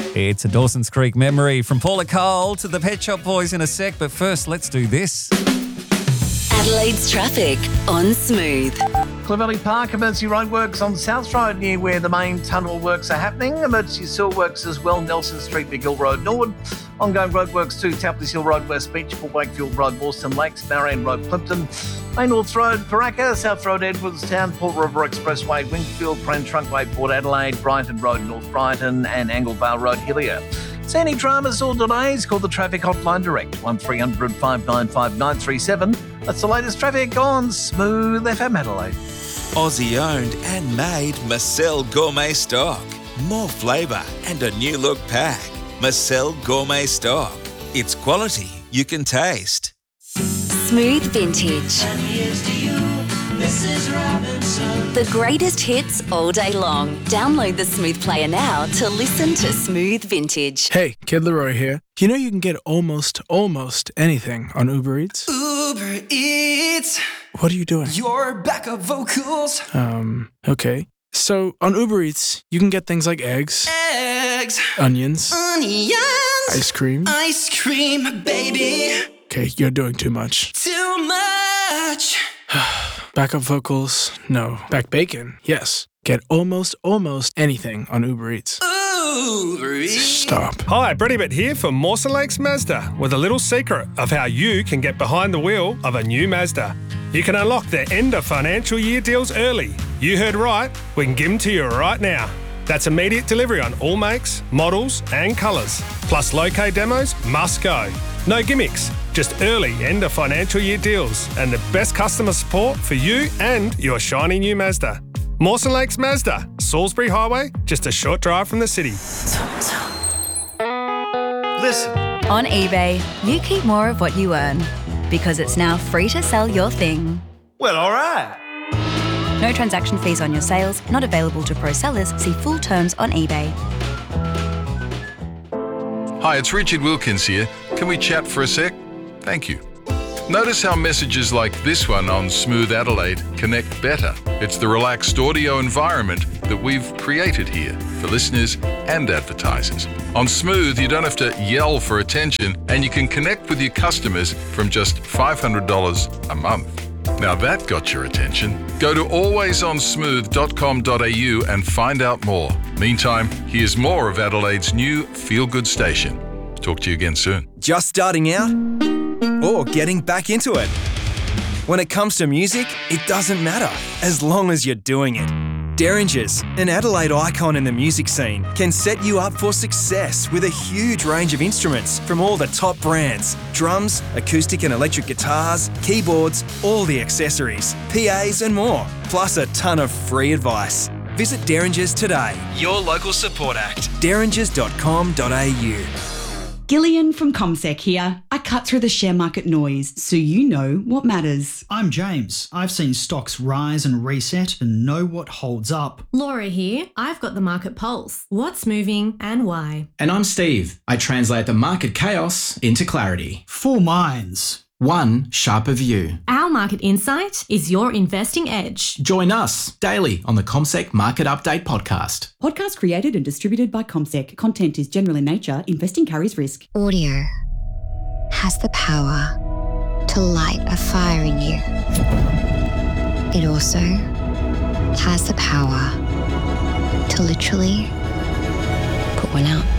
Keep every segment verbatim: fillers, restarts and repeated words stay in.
It's a Dawson's Creek memory from Paula Cole to the Pet Shop Boys in a sec, but first let's do this. Adelaide's traffic on Smooth. Clovelly Park, emergency roadworks on South Road near where the main tunnel works are happening. Emergency sewer works as well, Nelson Street, Big Hill Road, Norwood. Ongoing roadworks to Tapley Hill Road, West Beach, Port Wakefield Road, Morstan Lakes, Marion Road, Plimpton. Main North Road, Paraka, South Road, Edwardstown, Port River Expressway, Wingfield, Pran Trunkway, Port Adelaide, Brighton Road, North Brighton and Anglevale Road, Hillier. See any dramas or delays? Call the traffic hotline direct, one three hundred, five nine five, nine three seven. That's the latest traffic on Smooth F M Adelaide. Aussie owned and made Marcel Gourmet Stock. More flavour and a new look pack. Marcel Gourmet Stock. It's quality you can taste. Smooth Vintage. And here's to you, Missus Robinson. The greatest hits all day long. Download the Smooth Player now to listen to Smooth Vintage. Hey, Kid Leroy here. You know you can get almost, almost anything on Uber Eats? Uber Eats. What are you doing? Your backup vocals. Um, okay. So on Uber Eats, you can get things like eggs, Eggs. onions, Onions. ice cream. Ice cream, baby. Okay, you're doing too much. Too much. Backup vocals, no. Back bacon, yes. Get almost, almost anything on Uber Eats. Uber Eats. Stop. Hi, Brady Bit here from Mawson Lakes Mazda with a little secret of how you can get behind the wheel of a new Mazda. You can unlock their end of financial year deals early. You heard right, we can give them to you right now. That's immediate delivery on all makes, models and colours. Plus low-K demos must go. No gimmicks, just early end of financial year deals and the best customer support for you and your shiny new Mazda. Mawson Lakes Mazda, Salisbury Highway, just a short drive from the city. Listen. On eBay, you keep more of what you earn because it's now free to sell your thing. Well, all right. No transaction fees on your sales, not available to pro sellers. See full terms on eBay. Hi, it's Richard Wilkins here. Can we chat for a sec? Thank you. Notice how messages like this one on Smooth Adelaide connect better. It's the relaxed audio environment that we've created here for listeners and advertisers. On Smooth, you don't have to yell for attention and you can connect with your customers from just five hundred dollars a month. Now that got your attention. Go to always on smooth dot com dot a u and find out more. Meantime, here's more of Adelaide's new feel-good station. Talk to you again soon. Just starting out or getting back into it? When it comes to music, it doesn't matter as long as you're doing it. Derringers, an Adelaide icon in the music scene, can set you up for success with a huge range of instruments from all the top brands. Drums, acoustic and electric guitars, keyboards, all the accessories, P As and more, plus a ton of free advice. Visit Derringers today. Your local support act. derringers dot com dot a u. Gillian from ComSec here. I cut through the share market noise so you know what matters. I'm James. I've seen stocks rise and reset and know what holds up. Laura here. I've got the market pulse. What's moving and why? And I'm Steve. I translate the market chaos into clarity. Four minds. One sharper view. Our market insight is your investing edge. Join us daily on the ComSec Market Update podcast. Podcast created and distributed by ComSec. Content is general in nature. Investing carries risk. Audio has the power to light a fire in you. It also has the power to literally put one out.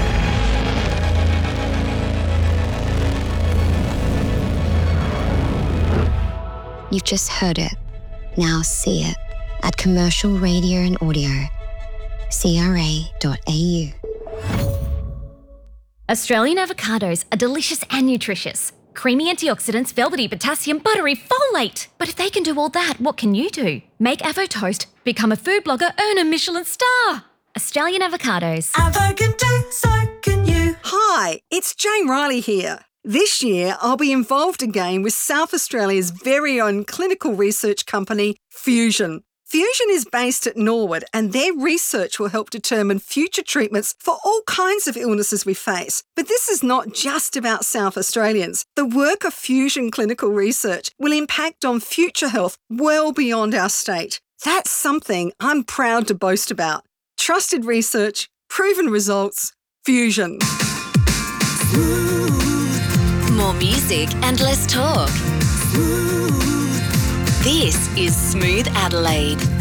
You've just heard it. Now see it at Commercial Radio and Audio, c r a dot a u. Australian avocados are delicious and nutritious. Creamy antioxidants, velvety potassium, buttery folate. But if they can do all that, what can you do? Make Avo Toast, become a food blogger, earn a Michelin star. Australian avocados. Avo can do, so can you. Hi, it's Jane Riley here. This year, I'll be involved again with South Australia's very own clinical research company, Fusion. Fusion is based at Norwood and their research will help determine future treatments for all kinds of illnesses we face. But this is not just about South Australians. The work of Fusion Clinical Research will impact on future health well beyond our state. That's something I'm proud to boast about. Trusted research, proven results, Fusion. More music and less talk. This is Smooth Adelaide.